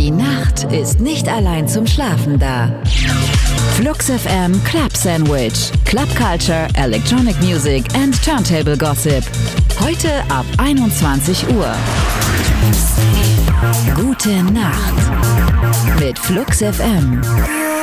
Die Nacht ist nicht allein zum Schlafen da. Flux FM Club Sandwich. Club Culture, Electronic Music and Turntable Gossip. Heute ab 21 Uhr. Gute Nacht mit Flux FM.